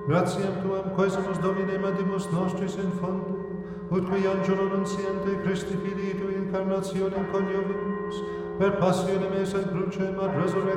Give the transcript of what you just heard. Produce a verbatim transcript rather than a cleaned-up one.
Gratiam Tuam, quesumus Domine mandimus nostris in fondo, ut qui angelo nunciante Christi Filii Tui incarnationem coniovimus, per passionem eis et crucem ad resurrectionem